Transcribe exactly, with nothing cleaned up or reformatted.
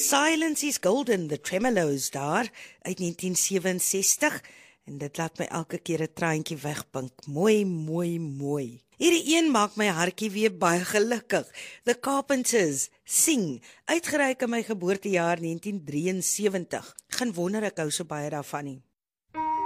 Silence is Golden, The Tremolos daar, uit negentien sewe-en-sestig, en dit laat my elke keer 'n traantjie wegpink. Mooi, mooi, mooi. Hierdie een maak my hartjie weer baie gelukkig. The Carpenters, Sing, uitgereik in my geboortejaar negentien drieënsewentig. Geen wonder ek hou so baie daarvan nie.